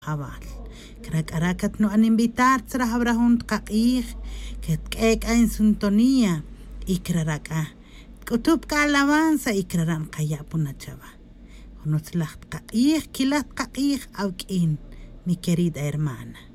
Jabal. Crack no an invitar tra habrahund qaqih que en sintonía y craraca. Kutub ka alabanza y craran qaya punachaba. Unos qaqih kilat qaqih aukin, mi querida hermana.